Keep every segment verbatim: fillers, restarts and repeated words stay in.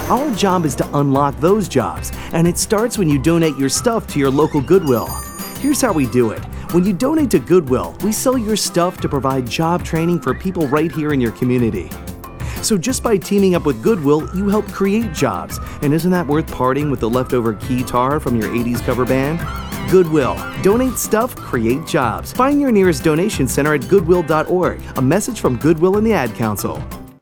Our job is to unlock those jobs, and it starts when you donate your stuff to your local Goodwill. Here's how we do it. When you donate to Goodwill, we sell your stuff to provide job training for people right here in your community. So just by teaming up with Goodwill, you help create jobs. And isn't that worth parting with the leftover guitar from your eighties cover band? Goodwill. Donate stuff, create jobs. Find your nearest donation center at goodwill dot org. A message from Goodwill and the Ad Council.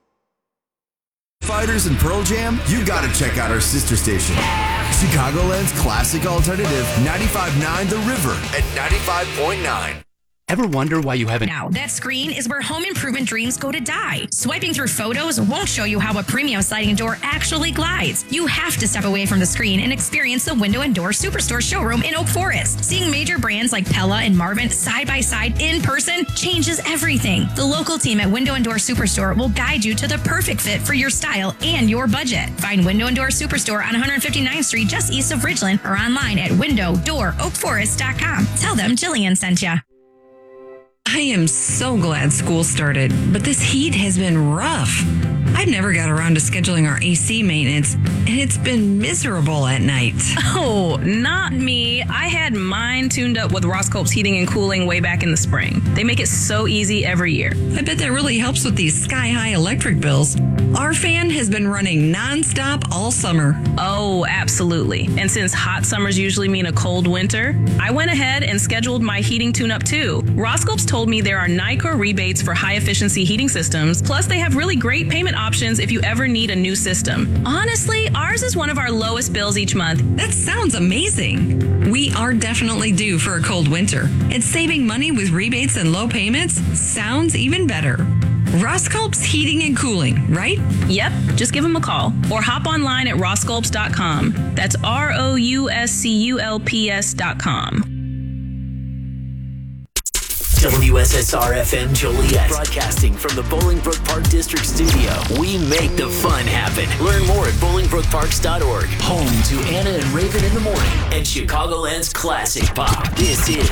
Fighters and Pearl Jam, you gotta check out our sister station. Chicagoland's classic alternative, ninety-five point nine The River at ninety-five point nine. Ever wonder why you haven't... Now, that screen is where home improvement dreams go to die. Swiping through photos won't show you how a premium sliding door actually glides. You have to step away from the screen and experience the Window and Door Superstore showroom in Oak Forest. Seeing major brands like Pella and Marvin side by side in person changes everything. The local team at Window and Door Superstore will guide you to the perfect fit for your style and your budget. Find Window and Door Superstore on one fifty-ninth Street just east of Ridgeland or online at window door oak forest dot com. Tell them Jillian sent you. I am so glad school started, but this heat has been rough. I've never got around to scheduling our A C maintenance, and it's been miserable at night. Oh, not me. I had mine tuned up with Roscope's Heating and Cooling way back in the spring. They make it so easy every year. I bet that really helps with these sky-high electric bills. Our fan has been running nonstop all summer. Oh, absolutely. And since hot summers usually mean a cold winter, I went ahead and scheduled my heating tune-up too. Roscope's told me there are NICOR rebates for high-efficiency heating systems, plus they have really great payment options if you ever need a new system. Honestly, ours is one of our lowest bills each month. That sounds amazing. We are definitely due for a cold winter, and saving money with rebates and low payments sounds even better. Rosculp's Heating and Cooling, right? Yep, just give them a call or hop online at rosculps dot com. That's R O U S C U L P S dot com. W S S R F M Joliet, broadcasting from the Bolingbrook Park District Studio. We make the fun happen. Learn more at bolingbrook parks dot org. Home to Anna and Raven in the morning and Chicagoland's classic pop. This is